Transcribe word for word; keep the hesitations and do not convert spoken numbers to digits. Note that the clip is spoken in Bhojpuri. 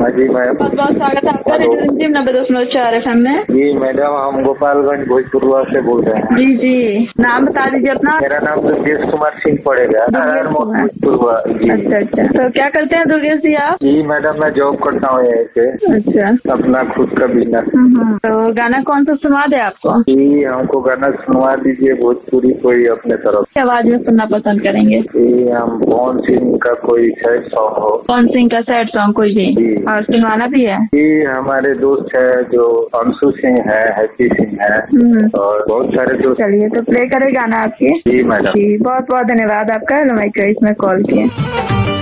हाँ जी मैम। बहुत बहुत स्वागत है आपका रेडियो रिमझिम नब्बे दशमलव चार एफ एम में। जी मैडम, हम गोपालगंज भोजपुरवा से बोल रहे हैं। जी जी, नाम बता दीजिए अपना। मेरा नाम दुर्गेश कुमार सिंह पड़ेगा। दुर्गेश कुमार। भोजपुरवा जी। अच्छा अच्छा, तो क्या करते हैं दुर्गेश जी आप? जी मैडम, मैं जॉब करता हूँ यहीं पे। अच्छा, अपना खुद का बिजनेस। तो गाना कौन सा सुनवा दे आपको? जी हमको गाना सुनवा दीजिए, भोजपुरी कोई अपने तरफ। आवाज में सुनना पसंद करेंगे? जी हम पवन सिंह का कोई सैड सॉन्ग हो। पवन सिंह का सैड सॉन्ग कोई भी? जी। और सुनवाना भी है? जी हमारे दोस्त है जो अंशु सिंह है, हैप्पी सिंह है और बहुत सारे दोस्त। चलिए तो प्ले करे गाना आपके। जी मैडम। जी बहुत बहुत धन्यवाद आपका, हमारी चॉइस में कॉल किए।